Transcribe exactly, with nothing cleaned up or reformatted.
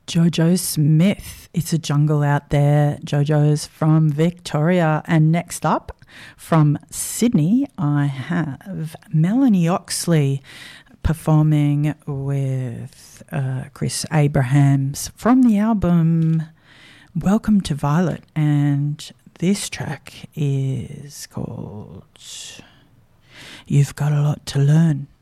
Jojo Smith. It's a jungle out there. Jojo's from Victoria. And next up from Sydney, I have Melanie Oxley performing with uh, Chris Abrahams from the album Welcome to Violet. And this track is called You've Got a Lot to Learn.